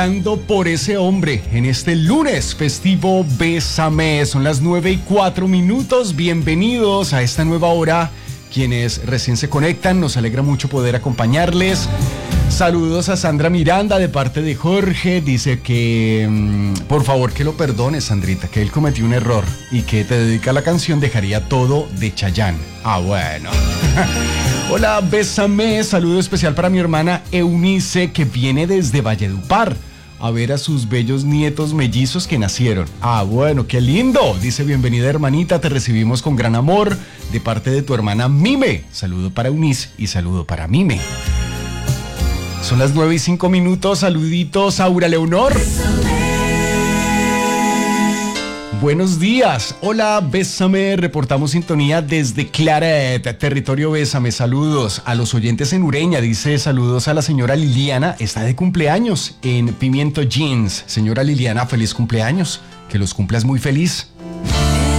Por ese hombre en este lunes festivo Bésame. Son las 9:04. Bienvenidos a esta nueva hora. Quienes recién se conectan, nos alegra mucho poder acompañarles. Saludos a Sandra Miranda de parte de Jorge. Dice que por favor que lo perdones, Sandrita, que él cometió un error y que te dedica la canción Dejaría Todo de Chayanne. Ah, bueno. Hola, Bésame. Saludo especial para mi hermana Eunice, que viene desde Valledupar a ver a sus bellos nietos mellizos que nacieron. Ah, bueno, qué lindo. Dice, bienvenida, hermanita, te recibimos con gran amor de parte de tu hermana Mime. Saludo para Eunice y saludo para Mime. Son las 9:05. Saluditos, Aura Leonor. Buenos días. Hola, Bésame. Reportamos sintonía desde Claret, territorio Bésame. Saludos a los oyentes en Ureña. Dice saludos a la señora Liliana. Está de cumpleaños en Pimiento Jeans. Señora Liliana, feliz cumpleaños. Que los cumplas muy feliz.